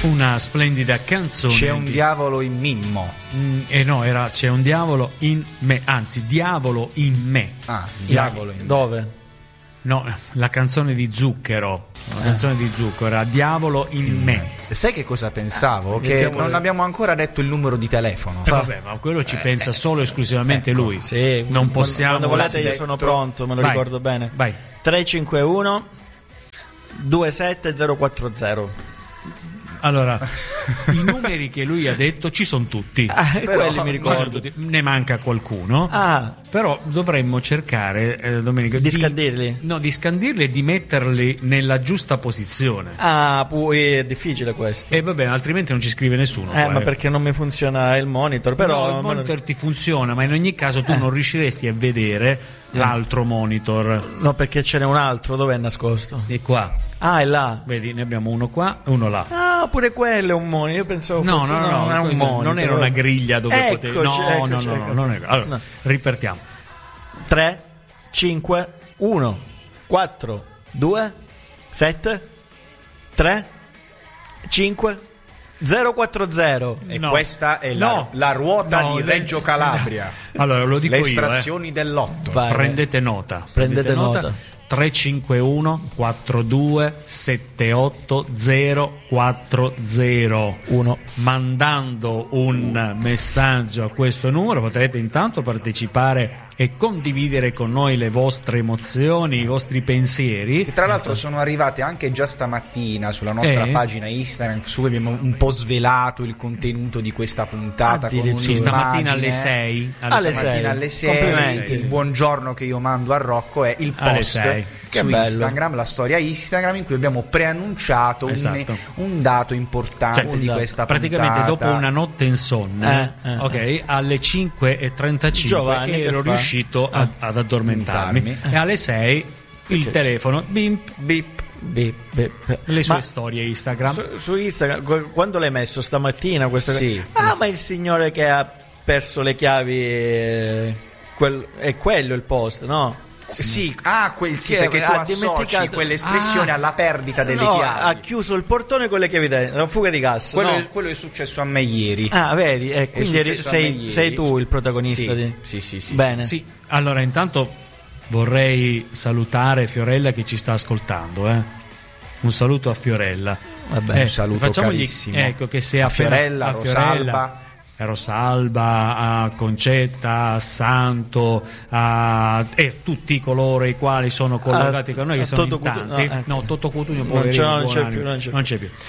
una splendida canzone. C'è un diavolo in Mimmo. No, c'è un diavolo in me, anzi diavolo in me. Diavolo in me. Dove? No, la canzone di Zucchero. La canzone di Zucchero era Diavolo in me. Sai che cosa pensavo? Che non abbiamo ancora detto il numero di telefono. Vabbè, ma quello ci pensa solo e esclusivamente lui. Sì, non possiamo. Quando volete io sono pronto, me lo ricordo bene. Vai. 351 27040. Allora, i numeri che lui ha detto ci sono tutti. Quelli mi ricordo. Ne manca qualcuno. Però dovremmo cercare, Domenico, di scandirli. No, di scandirli e di metterli nella giusta posizione. È difficile questo. E va bene, altrimenti non ci scrive nessuno. Ma perché non mi funziona il monitor? Però no, il monitor ti funziona, ma in ogni caso tu non riusciresti a vedere l'altro monitor. No, perché ce n'è un altro, dov'è nascosto? È qua. È là. Vedi, ne abbiamo uno qua e uno là. Pure quello è un monitor. Io pensavo fosse no, un monitor. non era una griglia dove Eccoci, potevi. No, non è. Allora, no. Ripartiamo. 3 5 1 4 2 7 3 5 040. E questa è la ruota di Reggio Calabria. Allora lo dico le io. estrazioni dell'otto. Prendete nota. 351 42 78 040. Mandando un messaggio a questo numero potrete intanto partecipare e condividere con noi le vostre emozioni, i vostri pensieri, che tra l'altro sono arrivate anche già stamattina sulla nostra pagina Instagram, su cui abbiamo un po' svelato il contenuto di questa puntata con stamattina alle 6 alle 6 il buongiorno che io mando a Rocco è il post su Instagram, la storia Instagram in cui abbiamo preannunciato un dato importante di questa praticamente puntata. Dopo una notte insonne alle 5:35 ero riuscito ad addormentarmi e alle 6 il telefono bip bip bip bip. Le sue storie Instagram su Instagram. Quando l'hai messo stamattina questa ma il signore che ha perso le chiavi è quello il post, no? Perché tu associ quell'espressione alla perdita delle chiavi. Ha chiuso il portone con le chiavi dentro, una fuga di gas. Quello è successo a me ieri. Vedi, quindi sei tu il protagonista. Sì. Bene. Sì, allora intanto vorrei salutare Fiorella che ci sta ascoltando, Un saluto a Fiorella. Vabbè, un saluto carissimo. Ecco che se a Fiorella, Rosalba, a Concetta, a Santo, e tutti coloro i quali sono collegati con noi, che sono in tanti. Toto Cutugno non c'è più.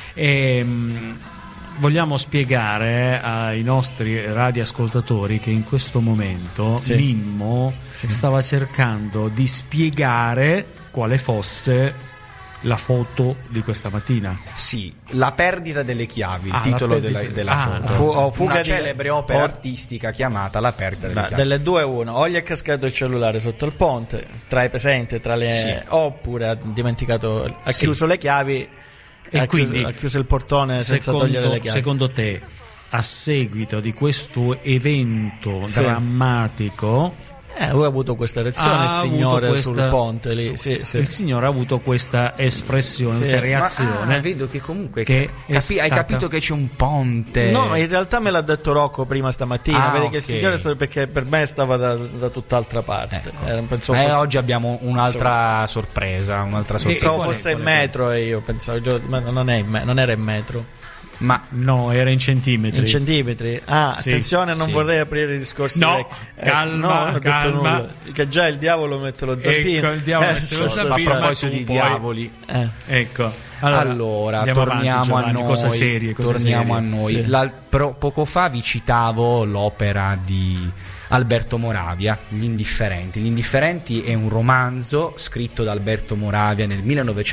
Vogliamo spiegare ai nostri radioascoltatori che in questo momento Mimmo stava cercando di spiegare quale fosse la foto di questa mattina. La perdita delle chiavi, il titolo della foto. Una celebre opera artistica chiamata La perdita delle chiavi. Delle due una, o gli è cascato il cellulare sotto il ponte, tra i presenti, oppure ha dimenticato, ha chiuso le chiavi e quindi ha chiuso il portone senza togliere le chiavi. Secondo te, a seguito di questo evento drammatico, lui ha avuto questa reazione, il signore sul ponte lì. Il signore ha avuto questa espressione, questa reazione. Vedo che comunque hai capito che c'è un ponte. No, in realtà me l'ha detto Rocco prima stamattina. Vedi che il signore perché per me stava da tutt'altra parte. Oggi abbiamo un'altra sorpresa. Pensavo fosse in metro e io pensavo, non era in metro. Ma no, era in centimetri. In centimetri? Attenzione, non vorrei aprire i discorsi. Calma. Che già il diavolo mette lo zampino. Il diavolo mette lo zampino. A proposito di diavoli. Ecco. Allora torniamo a noi. Cose serie. A noi. Poco fa vi citavo l'opera di Alberto Moravia, Gli Indifferenti. Gli Indifferenti è un romanzo scritto da Alberto Moravia nel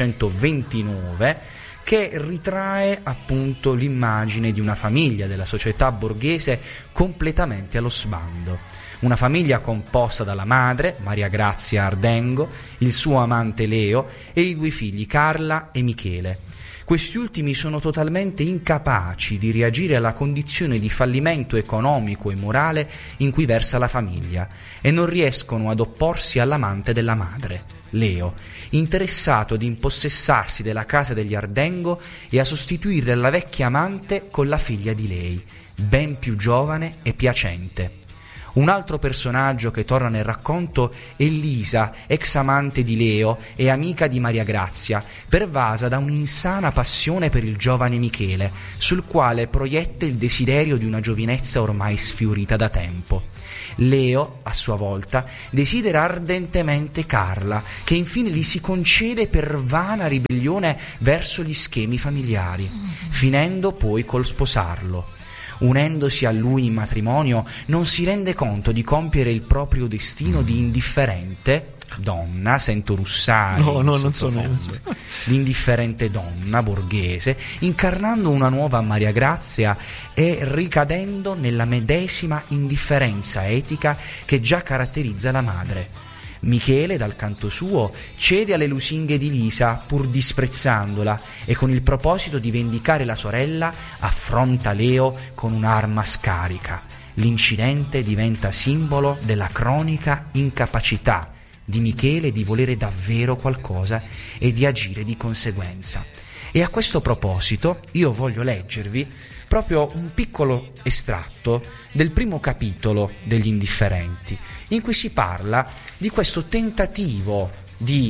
1929 che ritrae appunto l'immagine di una famiglia della società borghese completamente allo sbando. Una famiglia composta dalla madre, Maria Grazia Ardengo, il suo amante Leo e i due figli Carla e Michele. Questi ultimi sono totalmente incapaci di reagire alla condizione di fallimento economico e morale in cui versa la famiglia e non riescono ad opporsi all'amante della madre, Leo, interessato ad impossessarsi della casa degli Ardengo e a sostituire la vecchia amante con la figlia di lei, ben più giovane e piacente. Un altro personaggio che torna nel racconto è Lisa, ex amante di Leo e amica di Maria Grazia, pervasa da un'insana passione per il giovane Michele, sul quale proietta il desiderio di una giovinezza ormai sfiorita da tempo. Leo, a sua volta, desidera ardentemente Carla, che infine gli si concede per vana ribellione verso gli schemi familiari, finendo poi col sposarlo. Unendosi a lui in matrimonio, non si rende conto di compiere il proprio destino di indifferente donna, sento russare, non sono io, di indifferente donna borghese, incarnando una nuova Maria Grazia e ricadendo nella medesima indifferenza etica che già caratterizza la madre. Michele, dal canto suo, cede alle lusinghe di Lisa pur disprezzandola e con il proposito di vendicare la sorella affronta Leo con un'arma scarica. L'incidente diventa simbolo della cronica incapacità di Michele di volere davvero qualcosa e di agire di conseguenza. E a questo proposito io voglio leggervi proprio un piccolo estratto del primo capitolo degli Indifferenti, in cui si parla di questo tentativo di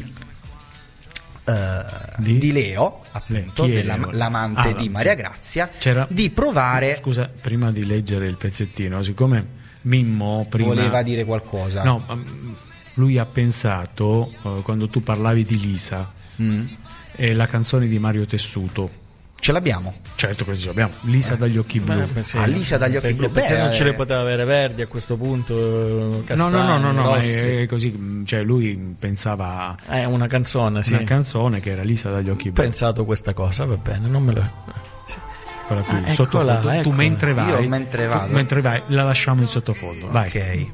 Leo, appunto, l'amante di Maria Grazia, di provare... Scusa, prima di leggere il pezzettino, siccome Mimmo prima voleva dire qualcosa. No, lui ha pensato, quando tu parlavi di Lisa, la canzone di Mario Tessuto. Ce l'abbiamo? Certo che ce l'abbiamo. Lisa dagli occhi blu. Lisa dagli occhi blu. Perché non ce le poteva avere Verdi a questo punto? Castagni, no, è così. Cioè lui pensava una canzone, sì. Una canzone che era Lisa dagli occhi blu. Ho pensato questa cosa, va bene, non me lo... Sì. Eccola qui, sottofondo. Tu mentre vai, io mentre vado. Mentre vai, la lasciamo in sottofondo. Vai. Ok.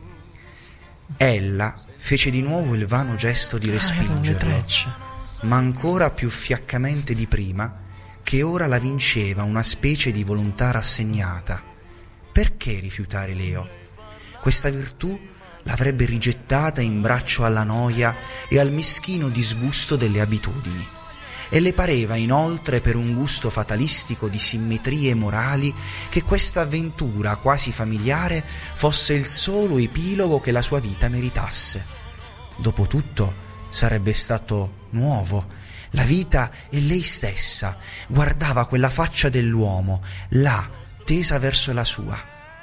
Ella fece di nuovo il vano gesto di respingerlo, ma ancora più fiaccamente di prima, che ora la vinceva una specie di volontà rassegnata. Perché rifiutare Leo? Questa virtù l'avrebbe rigettata in braccio alla noia e al meschino disgusto delle abitudini. E le pareva inoltre, per un gusto fatalistico di simmetrie morali, che questa avventura quasi familiare fosse il solo epilogo che la sua vita meritasse. Dopotutto sarebbe stato nuovo. La vita è lei stessa, guardava quella faccia dell'uomo, là, tesa verso la sua.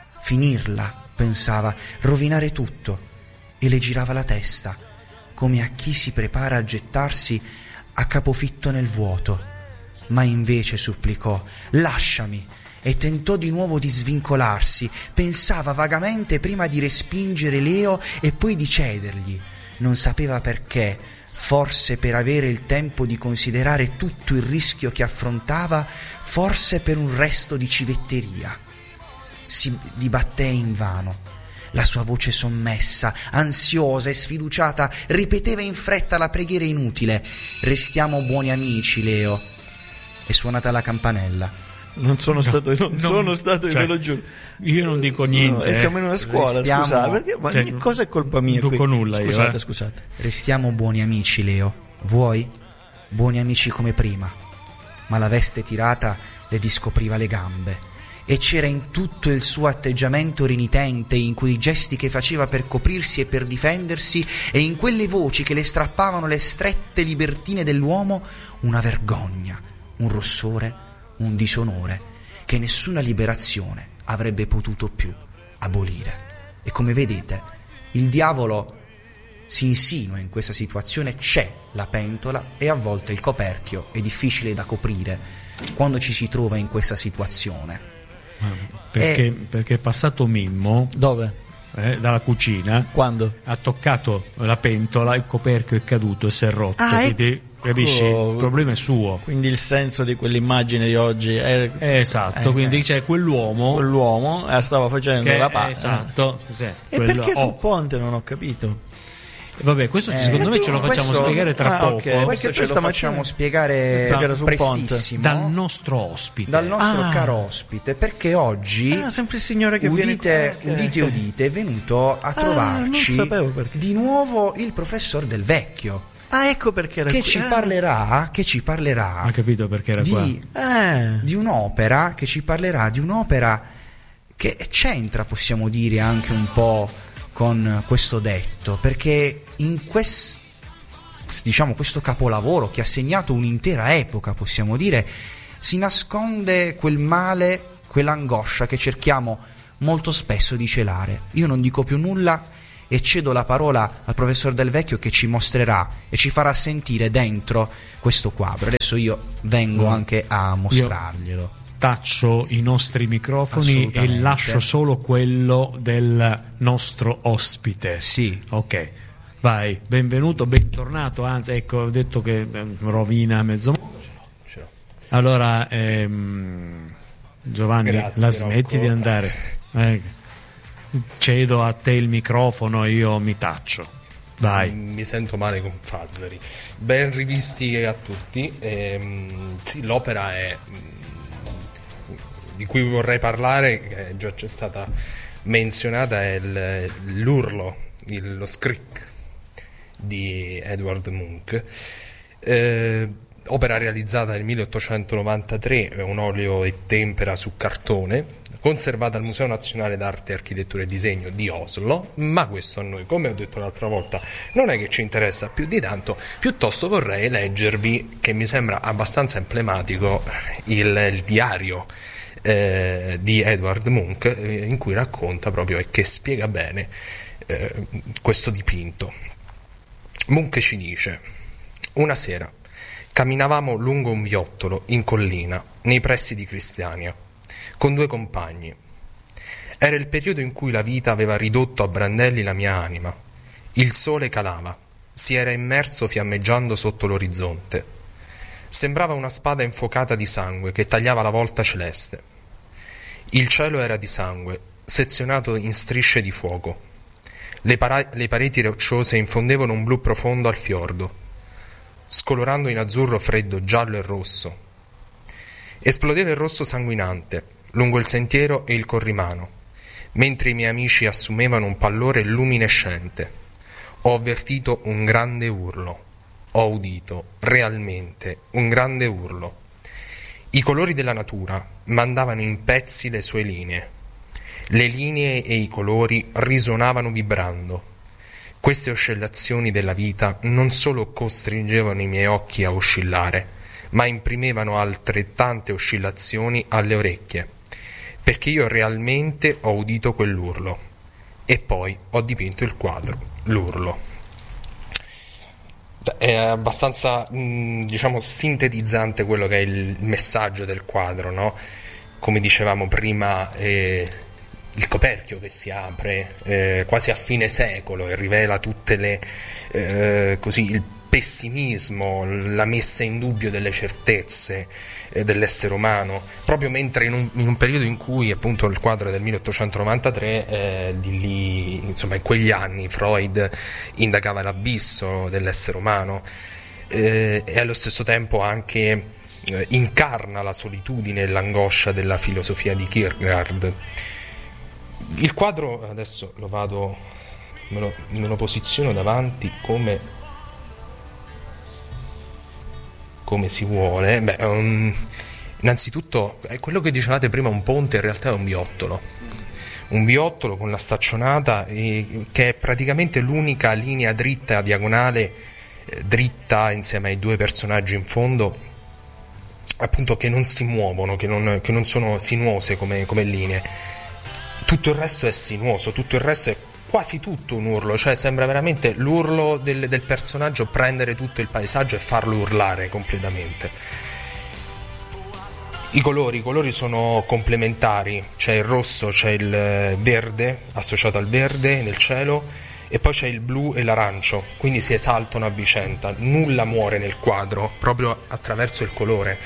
Finirla, pensava, rovinare tutto, e le girava la testa, come a chi si prepara a gettarsi a capofitto nel vuoto. Ma invece supplicò: lasciami, e tentò di nuovo di svincolarsi, pensava vagamente prima di respingere Leo e poi di cedergli. Non sapeva perché, forse per avere il tempo di considerare tutto il rischio che affrontava, forse per un resto di civetteria. Si dibatté invano. La sua voce sommessa, ansiosa e sfiduciata, ripeteva in fretta la preghiera inutile: restiamo buoni amici, Leo. È suonata la campanella. Non sono stato io, ve lo giuro. Io non dico niente. No, siamo in una scuola, scusate, perché, ma cosa è colpa mia? Non dico nulla. Scusate. Restiamo buoni amici, Leo. Vuoi? Buoni amici come prima. Ma la veste tirata le discopriva le gambe, e c'era in tutto il suo atteggiamento renitente, in quei gesti che faceva per coprirsi e per difendersi, e in quelle voci che le strappavano le strette libertine dell'uomo, una vergogna, un rossore, un disonore che nessuna liberazione avrebbe potuto più abolire. E come vedete, il diavolo si insinua in questa situazione. C'è la pentola e a volte il coperchio è difficile da coprire quando ci si trova in questa situazione. Perché è passato Mimmo. Dove? Dalla cucina. Quando? Ha toccato la pentola, il coperchio è caduto e si è rotto. Quindi, capisci? Il problema è suo. Quindi il senso di quell'immagine di oggi è... Esatto, quindi c'è quell'uomo stava facendo la parte. Esatto. E perché sul ponte non ho capito? Vabbè, questo secondo me ce lo facciamo spiegare tra poco. Okay. Questo ce lo facciamo spiegare prestissimo dal nostro ospite, dal nostro caro ospite, perché oggi sempre il signore che udite, è venuto a trovarci di nuovo il professor Del Vecchio. ecco perché era che ci parlerà ha capito perché era di un'opera che ci parlerà di un'opera che c'entra, possiamo dire, anche un po' con questo detto, perché in questo capolavoro che ha segnato un'intera epoca, possiamo dire, si nasconde quel male, quell'angoscia che cerchiamo molto spesso di celare. Io non dico più nulla e cedo la parola al professor Del Vecchio, che ci mostrerà e ci farà sentire dentro questo quadro. Adesso io vengo anche a mostrarglielo. Taccio i nostri microfoni e lascio solo quello del nostro ospite. Sì. Ok, vai, benvenuto, bentornato. Anzi, ecco, ho detto che rovina mezzo mondo. Allora, Giovanni, grazie, la smetti Rocco. di andare. Cedo a te il microfono, io mi taccio. Vai. Mi sento male con Fazzari. Ben rivisti a tutti. Sì, l'opera di cui vorrei parlare, che già c'è stata menzionata, è l'urlo, lo Skrik di Edvard Munch. Opera realizzata nel 1893, è un olio e tempera su cartone, conservata al Museo Nazionale d'Arte, Architettura e Disegno di Oslo, ma questo a noi, come ho detto l'altra volta, non è che ci interessa più di tanto. Piuttosto vorrei leggervi, che mi sembra abbastanza emblematico, il diario di Edvard Munch, in cui racconta proprio e che spiega bene questo dipinto. Munch ci dice: una sera camminavamo lungo un viottolo in collina, nei pressi di Cristiania, con due compagni. Era il periodo in cui la vita aveva ridotto a brandelli la mia anima. Il sole calava, si era immerso fiammeggiando sotto l'orizzonte. Sembrava una spada infuocata di sangue che tagliava la volta celeste. Il cielo era di sangue, sezionato in strisce di fuoco. Le pareti rocciose infondevano un blu profondo al fiordo, scolorando in azzurro freddo, giallo e rosso. Esplodeva il rosso sanguinante lungo il sentiero e il corrimano, mentre i miei amici assumevano un pallore luminescente. Ho avvertito un grande urlo. Ho udito realmente un grande urlo. I colori della natura mandavano in pezzi le sue linee. Le linee e i colori risuonavano vibrando. Queste oscillazioni della vita non solo costringevano i miei occhi a oscillare, ma imprimevano altrettante oscillazioni alle orecchie, perché io realmente ho udito quell'urlo. E poi ho dipinto il quadro, l'urlo. È abbastanza, diciamo, sintetizzante quello che è il messaggio del quadro, no? Come dicevamo prima, il coperchio che si apre quasi a fine secolo e rivela tutte le così il pessimismo, la messa in dubbio delle certezze dell'essere umano, proprio mentre in un periodo in cui, appunto, il quadro è del 1893, di lì, insomma, in quegli anni Freud indagava l'abisso dell'essere umano e allo stesso tempo anche incarna la solitudine e l'angoscia della filosofia di Kierkegaard. Il quadro adesso me lo posiziono davanti come si vuole. Innanzitutto è quello che dicevate prima, un ponte in realtà è un viottolo con la staccionata, che è praticamente l'unica linea dritta, diagonale, dritta, insieme ai due personaggi in fondo, appunto, che non si muovono, che non sono sinuose come linee. Tutto il resto è sinuoso, tutto il resto è quasi tutto un urlo, cioè sembra veramente l'urlo del personaggio prendere tutto il paesaggio e farlo urlare completamente. I colori sono complementari, c'è il rosso, c'è il verde associato al verde nel cielo e poi c'è il blu e l'arancio, quindi si esaltano a vicenda, nulla muore nel quadro proprio attraverso il colore.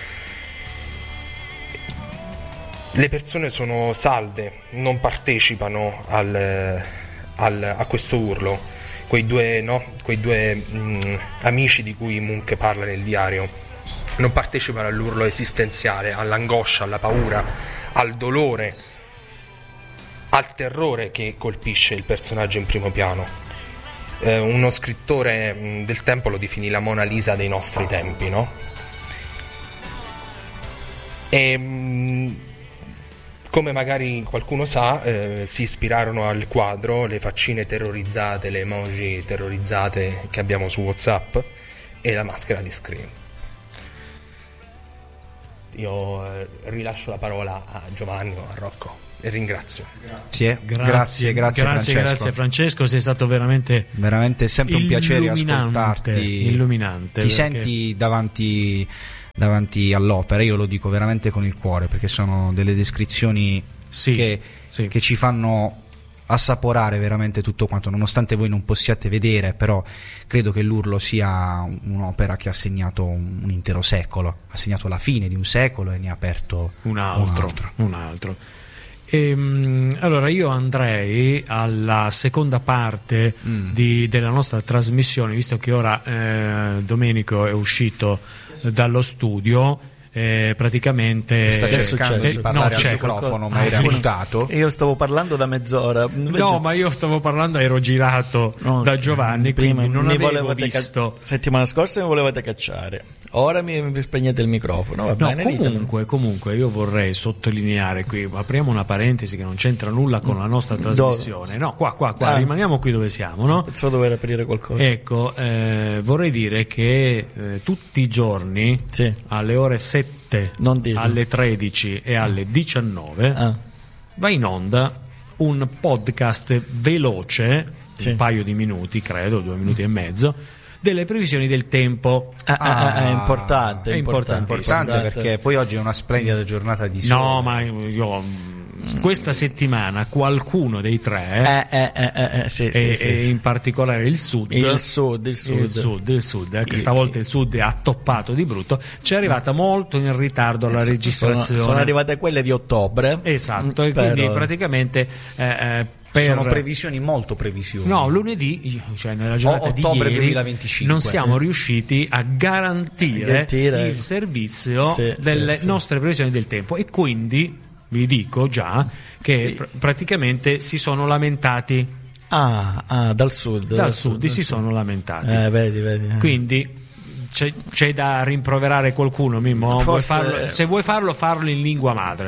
Le persone sono salde, non partecipano a questo urlo. Quei due amici di cui Munch parla nel diario non partecipano all'urlo esistenziale, all'angoscia, alla paura, al dolore, al terrore che colpisce il personaggio in primo piano. uno scrittore del tempo lo definì la Mona Lisa dei nostri tempi, no? E come magari qualcuno sa, si ispirarono al quadro le faccine terrorizzate, le emoji terrorizzate che abbiamo su WhatsApp e la maschera di Scream. Io rilascio la parola a Giovanni o a Rocco e ringrazio. Grazie Francesco. Grazie Francesco, sei stato veramente sempre un piacere ascoltarti. Illuminante. Ti senti davanti all'opera, io lo dico veramente con il cuore, perché sono delle descrizioni che ci fanno assaporare veramente tutto quanto, nonostante voi non possiate vedere, però credo che l'Urlo sia un'opera che ha segnato un intero secolo, ha segnato la fine di un secolo e ne ha aperto un altro. Allora io andrei alla seconda parte della nostra trasmissione, visto che ora Domenico è uscito dallo studio. Praticamente sta cercando di parlare al microfono, ma era mutato. Io stavo parlando da mezz'ora. No, ma io stavo parlando, ero girato da Giovanni, prima non avevo visto. Settimana scorsa mi volevate cacciare, ora mi spegnete il microfono. Va bene, comunque io vorrei sottolineare qui, apriamo una parentesi che non c'entra nulla con la nostra trasmissione. No, qua rimaniamo qui dove siamo, no? Penso dover aprire qualcosa. Ecco, vorrei dire che tutti i giorni alle ore 7, alle 13 e alle 19 va in onda un podcast veloce, un paio di minuti, credo 2 minuti e mezzo, delle previsioni del tempo. È importante perché poi oggi è una splendida giornata di sole. No, ma io questa settimana qualcuno dei tre e in particolare il sud, che stavolta il sud ha toppato di brutto, ci è arrivata molto in ritardo alla registrazione. Sono arrivate quelle di ottobre, esatto, e quindi praticamente sono previsioni molto previsioni. No, lunedì, cioè nella giornata ottobre di ieri, 2025, non siamo riusciti a garantire il servizio delle nostre previsioni del tempo, e quindi vi dico già che praticamente si sono lamentati. Dal sud si sono lamentati. Vedi. Quindi c'è da rimproverare qualcuno, Mimmo? Se vuoi farlo in lingua madre,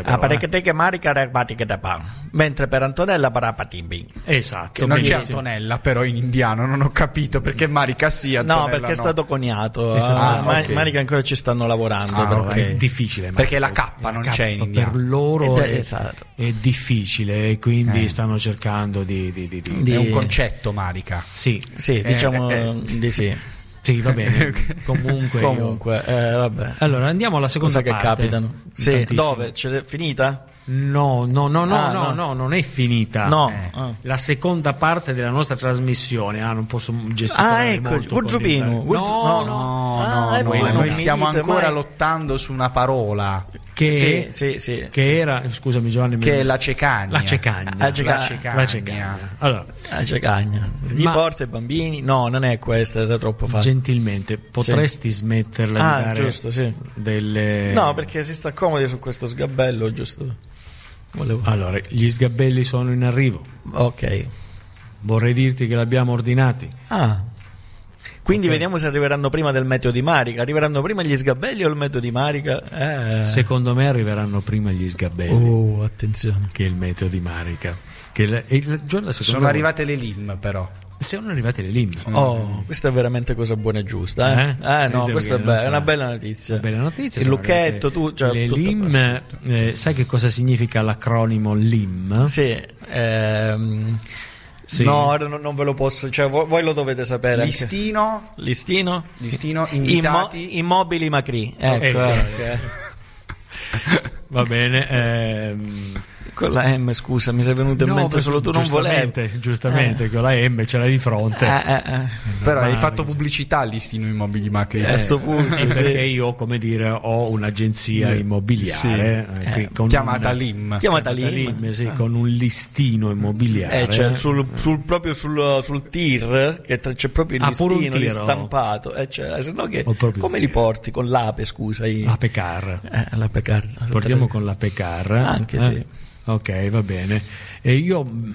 mentre per Antonella parapatimbi. Esatto, che non c'è Antonella però in indiano, non ho capito perché Marica sia Antonella, no, perché è stato coniato. Marica ancora ci stanno lavorando, è difficile perché la K non c'è in indiano per loro, è difficile, e quindi stanno cercando di è un concetto, Marica. Diciamo di sì. Sì, va bene. Comunque vabbè. Allora andiamo alla seconda parte. Che capitano. Dove? C'è finita? No, non è finita. No. La seconda parte della nostra trasmissione. Non posso gesticolare molto. Guzzupino. Noi stiamo ancora lottando su una parola che era, scusami Giovanni, che è la cecagna. La cecagna. Allora, la cecagna. Gli porta i bambini. No, non è questa, era troppo facile. Gentilmente, potresti smetterla di dare giusto, delle... No, perché si sta comodi su questo sgabello, giusto? Allora, gli sgabelli sono in arrivo. Ok. Vorrei dirti che l'abbiamo ordinati. Quindi vediamo se arriveranno prima del meteo di Marica. Arriveranno prima gli sgabelli o il meteo di Marica? Secondo me arriveranno prima gli sgabelli. Attenzione. Che il meteo di Marica. Sono arrivate le LIM, però. Sono arrivate le LIM. Questa è veramente cosa buona e giusta. No, questa è una bella notizia. Il lucchetto, le LIM, sai che cosa significa l'acronimo LIM? Sì. No, non ve lo posso, cioè voi lo dovete sapere. Listino, invitati, immobili Macri. Ecco. Va bene. Con la M, scusa, mi sei venuto in mente solo tu, non volevi. Giustamente, con la M ce l'hai di fronte. Però hai fatto pubblicità al listino immobili Macri. Perché io, come dire, ho un'agenzia immobiliare chiamata LIM. Con un listino immobiliare. Proprio sul tir, che c'è proprio il listino stampato. Se no come li porti? Con l'Ape, scusa. L'Apecar. L'Apecar. Portiamo con l'Apecar. Anche sì. Ok, va bene. E io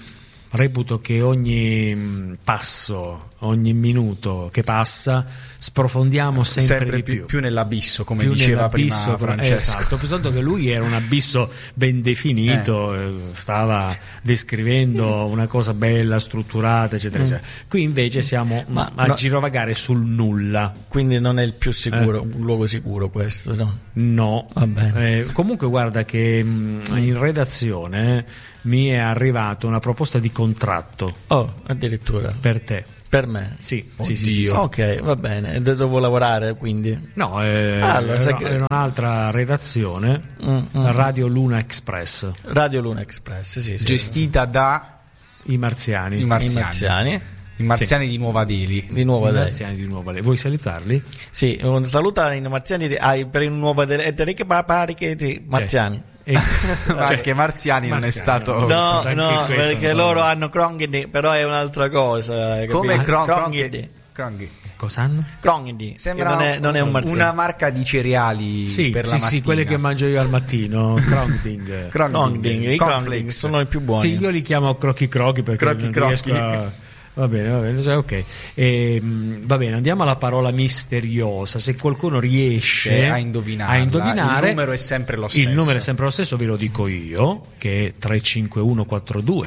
reputo che ogni passo, ogni minuto che passa sprofondiamo sempre di più nell'abisso, come diceva prima Francesco. Esatto, soltanto che lui era un abisso ben definito, stava descrivendo una cosa bella, strutturata, eccetera, eccetera. Qui invece siamo a girovagare sul nulla. Quindi non è il più sicuro, un luogo sicuro questo, no? No. Va bene. Comunque guarda che in redazione mi è arrivata una proposta di contratto. Oh, addirittura. Per te. Per me? Sì. Ok, va bene. Devo lavorare quindi? No, era un'altra redazione, Radio Luna Express. Radio Luna Express, sì. Gestita da i marziani. I marziani di Nuova Delhi. Marziani di Nuova Delhi. Vuoi salutarli? Sì, salutare i marziani per il Nuova Delhi. Marziani. Perché marziani non è stato no perché loro hanno Krongedi, però è un'altra cosa, come Krongedi. Cosa hanno? Krongedi sembra non è un marziano, una marca di cereali per la mattina. Sì, quelle che mangio io al mattino. Krongding sono i più buoni. Sì, io li chiamo crochi perché non riesco a... Va bene, ok. Va bene, andiamo alla parola misteriosa. Se qualcuno riesce a indovinare, il numero è sempre lo stesso. Il numero è sempre lo stesso, ve lo dico io, che è 35142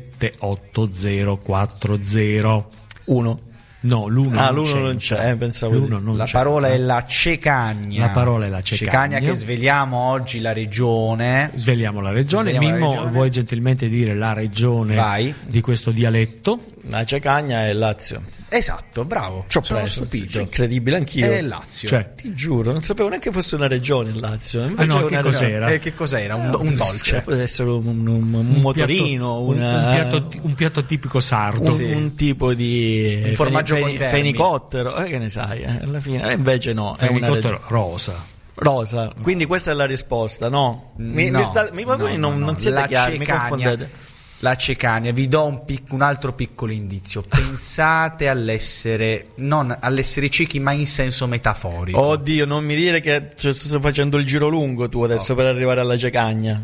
78040. 1. No, l'1 non c'è, pensavo l'1 non la c'è. Parola è la cecagna. La parola è la cecagna. Che sveliamo oggi la regione. Sveliamo la regione. Mimmo, vuoi gentilmente dire la regione di questo dialetto? La cecagna è Lazio. Esatto, bravo. Sono stupito. Incredibile, anch'io. È Lazio. Ti giuro, non sapevo neanche fosse una regione il Lazio. Che cos'era? Che cos'era? Un dolce. Poteva essere un motorino, un piatto tipico sardo. Un tipo di un formaggio con fenicottero. Che ne sai? Alla fine, invece no. Fenicottero rosa. Quindi questa è la risposta, no? Non siete chiari, mi confondete. La cecagna, vi do un altro piccolo indizio. Pensate all'essere ciechi, ma in senso metaforico. Oddio, non mi dire che sto facendo il giro lungo tu adesso per arrivare alla cecagna.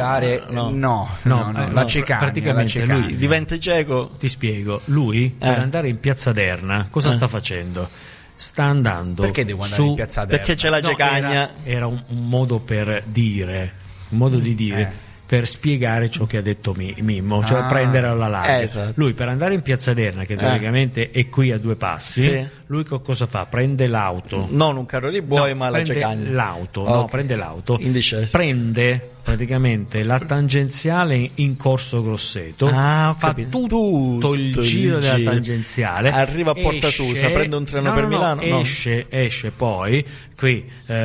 La cecagna. Praticamente lui diventa cieco. Ti spiego. Lui per andare in Piazza Derna cosa sta facendo? Sta andando. Perché devo andare in Piazza Derna? Perché c'è la cecagna. Era un modo per dire, per spiegare ciò che ha detto Mimmo, cioè prendere alla larga. Esatto. Lui per andare in Piazza Derna, che teoricamente è qui a 2 passi, lui cosa fa? Prende l'auto. Non un carro di buoi, ma la cecagna. Prende l'auto. In discesa. Prende praticamente la tangenziale in Corso Grosseto, fa tutto il giro della tangenziale, arriva a Porta Susa, prende un treno per Milano, esce poi qui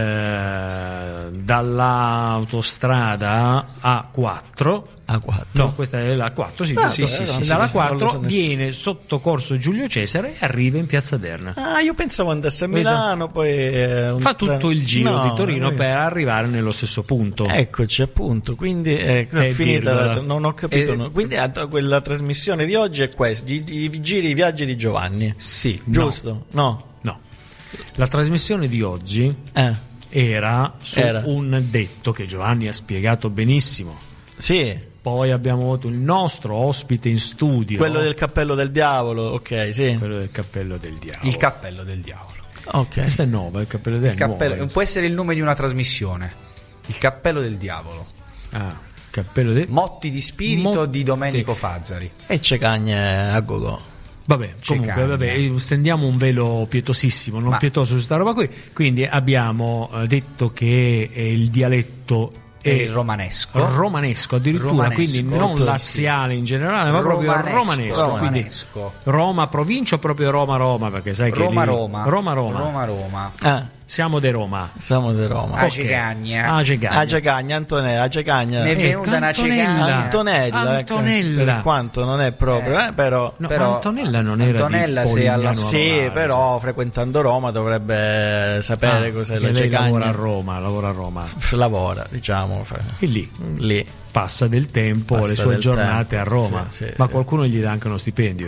dall'autostrada A4. No, questa è la 4, dalla 4 viene sotto Corso Giulio Cesare e arriva in Piazza Derna. Io pensavo andasse a Milano, poi fa tutto il giro di Torino per arrivare nello stesso punto. Eccoci, appunto. Quindi è finita, non ho capito. Quindi quella trasmissione di oggi è questa, i viaggi di Giovanni. Sì, giusto? No. La trasmissione di oggi era un detto che Giovanni ha spiegato benissimo. Sì. Poi abbiamo avuto il nostro ospite in studio. Quello del cappello del diavolo, ok, sì. Quello del cappello del diavolo. Il cappello del diavolo. Ok. Questo è nuovo, il cappello del diavolo. Può essere il nome di una trasmissione. Il cappello del diavolo. Motti di spirito di Domenico Fazzari. E cecagne a gogo. Comunque, stendiamo un velo pietosissimo, non pietoso su sta roba qui. Quindi abbiamo detto che il dialetto è il romanesco addirittura, quindi non laziale in generale, ma proprio romanesco. Quindi Roma provincia o proprio Roma, perché sai che Roma. Siamo di Roma. A Cecagna, Antonella, Cecagna. Ne è venuta una cecagna. Antonella. Per quanto non è proprio, però. No, Antonella non era di Polignano. Sì, però frequentando Roma dovrebbe sapere cos'è la cecagna. Lavora a Roma. Lavora, diciamo. E lì passa del tempo, le sue giornate a Roma. Ma qualcuno gli dà anche uno stipendio.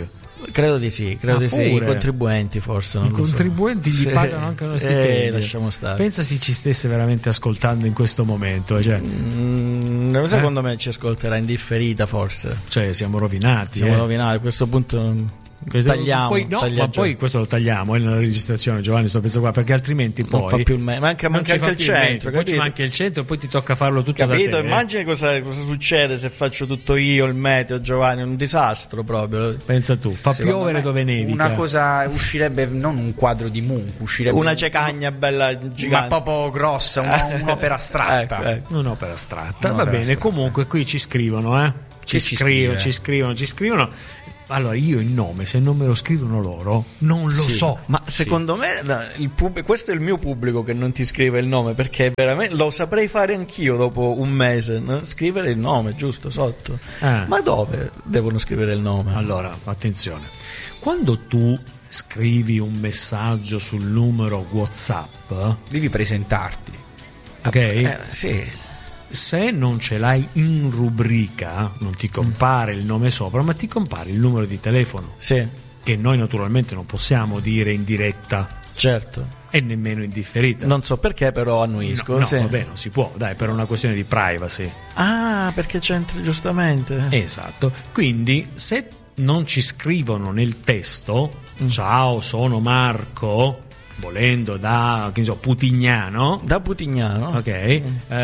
Credo di sì, i contribuenti forse. Non I contribuenti gli pagano anche uno stipendio. Lasciamo stare. Pensa se ci stesse veramente ascoltando in questo momento. Cioè. Secondo me ci ascolterà in differita forse. Cioè siamo rovinati. A questo punto... Tagliamo, ma poi questo lo tagliamo nella registrazione, Giovanni, sto pensando qua, perché altrimenti poi non fa più manca anche il centro, poi ci manca il centro e poi ti tocca farlo tutto capito? Da te. Immagini cosa succede se faccio tutto io, il meteo, Giovanni, un disastro proprio. Pensa tu, piovere dove nevica. Una cosa uscirebbe, non un quadro di Munch, uscirebbe una cecagna bella gigante, ma proprio grossa, un'opera astratta. Un'opera astratta. Va bene, astratta. Comunque qui ci scrivono, ci scrivono. Allora io il nome, se non me lo scrivono loro, non lo so. Ma secondo me questo è il mio pubblico che non ti scrive il nome, perché veramente lo saprei fare anch'io dopo un mese, no? Scrivere il nome giusto sotto. Ma dove devono scrivere il nome? Allora, attenzione. Quando tu scrivi un messaggio sul numero WhatsApp, devi presentarti. Ok? Sì. Se non ce l'hai in rubrica, non ti compare il nome sopra, ma ti compare il numero di telefono. Sì. Che noi naturalmente non possiamo dire in diretta. Certo. E nemmeno in differita. Non so perché, però annuisco. No, vabbè, non si può, dai, per una questione di privacy. Ah, perché c'entri giustamente. Esatto. Quindi, se non ci scrivono nel testo, ciao, sono Marco, volendo da Putignano, ok,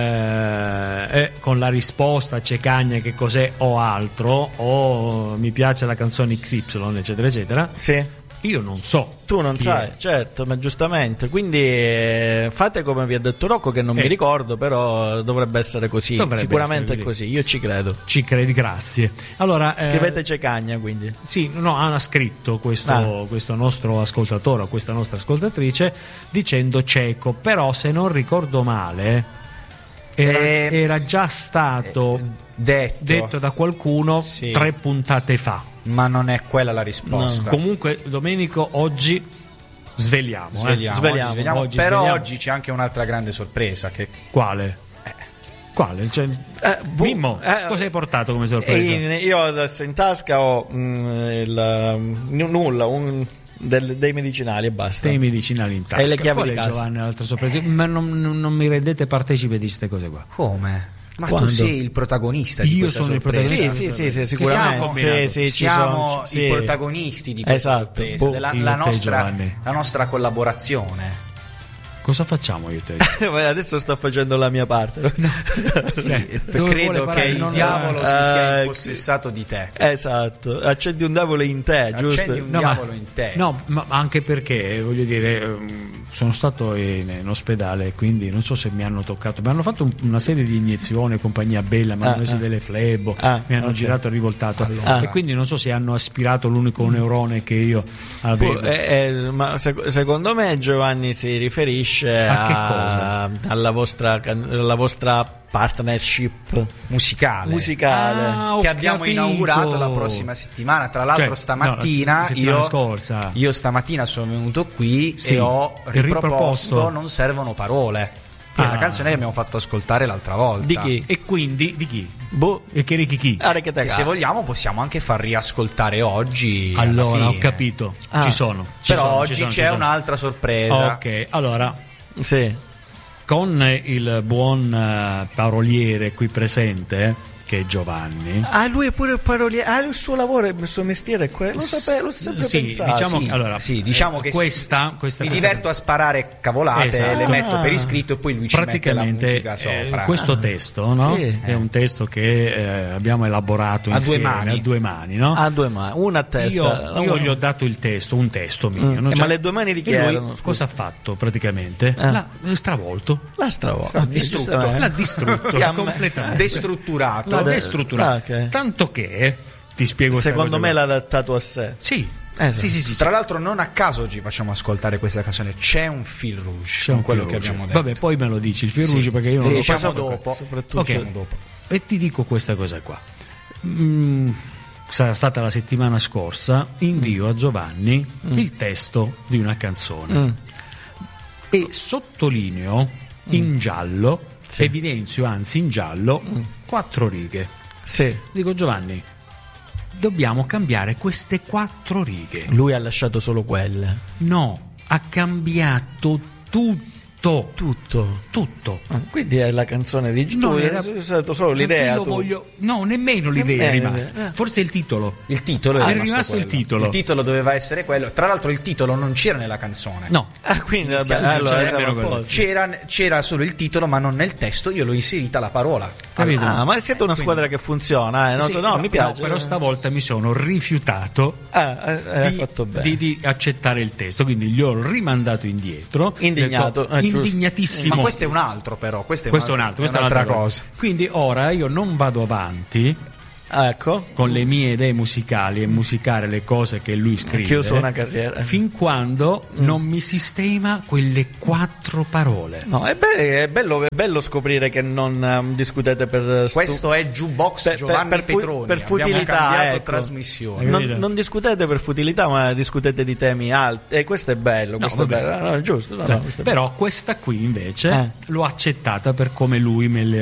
con la risposta cecagna che cos'è o altro, o mi piace la canzone XY, eccetera eccetera, sì. Io non so. Tu non sai, certo, ma giustamente. Quindi fate come vi ha detto Rocco, che non mi ricordo, però dovrebbe essere così. Sicuramente è così, io ci credo. Ci credi, grazie. Allora, scrivete cecagna, quindi. Sì, ha scritto questo nostro ascoltatore o questa nostra ascoltatrice dicendo cieco, però se non ricordo male era già stato detto da qualcuno 3 puntate fa. Ma non è quella la risposta. No. Comunque, Domenico, oggi sveliamo. Oggi c'è anche un'altra grande sorpresa. Quale? Cioè, Mimmo, cosa hai portato come sorpresa? Io in tasca ho dei medicinali e basta. Dei medicinali in tasca. E le chiavi di casa. Giovanni, l'altra sorpresa. Ma non mi rendete partecipe di queste cose qua. Come? Ma tu sei il protagonista di questa sorpresa. Io sono il protagonista. Sì, sicuramente. Siamo i protagonisti di questa sorpresa, la nostra collaborazione. Cosa facciamo io e te? Adesso sto facendo la mia parte. Credo che il diavolo si sia impossessato di te. Esatto. Accendi un diavolo in te, giusto? Accendi un diavolo in te. No, ma anche perché, voglio dire, sono stato in ospedale, quindi non so se mi hanno toccato. Mi hanno fatto una serie di iniezioni, compagnia bella, mi hanno messo delle flebo, mi hanno girato e rivoltato. E quindi non so se hanno aspirato l'unico neurone che io avevo. Ma secondo me Giovanni si riferisce a che cosa? Alla vostra partnership musicale che abbiamo inaugurato la prossima settimana. Tra l'altro stamattina io stamattina sono venuto qui e ho riproposto Non servono parole, che è una canzone che abbiamo fatto ascoltare l'altra volta. Di chi? E quindi di chi? E che se vogliamo possiamo anche far riascoltare oggi. Allora ho capito, ci sono. Però oggi c'è un'altra sorpresa. Ok, allora con il buon paroliere qui presente, che è Giovanni. Lui è pure il paroliere. Il suo lavoro, il suo mestiere è quello. L'ho sempre pensato. Diciamo che questa mi diverto a sparare cavolate, le metto per iscritto e poi lui ci mette la musica sopra. Questo testo, no? È un testo che abbiamo elaborato insieme a due mani, no? A due mani, una a testa. Io gli ho dato il testo, un testo mio. Ma le due mani di chi erano? Cosa ha fatto praticamente? L'ha stravolto. L'ha distrutto completamente. Destrutturato. L'ha destrutturato. Tanto che ti spiego. Secondo me l'ha adattato a sé. Sì. Sì. Tra l'altro, non a caso oggi facciamo ascoltare questa canzone. C'è un fil rouge con quello che abbiamo detto. Vabbè, poi me lo dici il fil rouge, perché io non lo diciamo dopo. Soprattutto dopo. E ti dico questa cosa qua. Sarà stata la settimana scorsa. Invio a Giovanni il testo di una canzone e sottolineo in giallo. Evidenzio anzi in giallo 4 righe. Sì. Dico Giovanni, dobbiamo cambiare queste 4 righe. Lui ha lasciato solo quelle. No, ha cambiato tutto. Quindi è la canzone di Giulio. È stato solo l'idea. No, nemmeno l'idea è rimasta. Forse il titolo. Il titolo è rimasto il titolo. Il titolo doveva essere quello. Tra l'altro, il titolo non c'era nella canzone. No. Quindi allora c'era solo il titolo, ma non nel testo. Io l'ho inserita la parola. Ma siete una squadra che funziona. Mi piace. Però stavolta mi sono rifiutato di accettare il testo. Quindi gli ho rimandato indietro. Indignatissimo. Ma questo è un altro, però. Questa è un'altra cosa. Quindi ora io non vado avanti con le mie idee musicali e musicare le cose che lui scrive. Chiuso una carriera. Fin quando non mi sistema quelle 4 parole. No, è bello scoprire che non discutete per questo è Jukebox Giovanni Petroni. Per futilità, trasmissione. Non discutete per futilità, ma discutete di temi alti. E questo è bello. Questo è bello. No, è giusto. Però questa qui invece l'ho accettata per come lui me